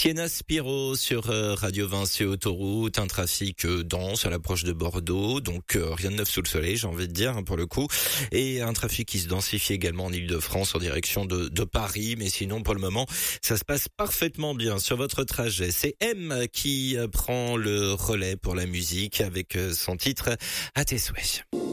Sienna Spiro sur Radio Vinci Autoroute, un trafic dense à l'approche de Bordeaux, donc rien de neuf sous le soleil, j'ai envie de dire pour le coup, et un trafic qui se densifie également en Île-de-France en direction de Paris, mais sinon pour le moment ça se passe parfaitement bien sur votre trajet. C'est M qui prend le relais pour la musique avec son titre À tes souhaits.